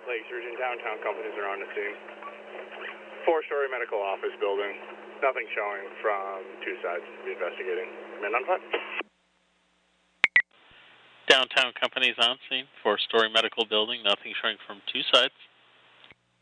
Lake Surgeon, downtown companies are on the scene. 4-story medical office building. Nothing showing from two sides. Be investigating. Men on 5. Downtown companies on scene. 4-story medical building. Nothing showing from two sides.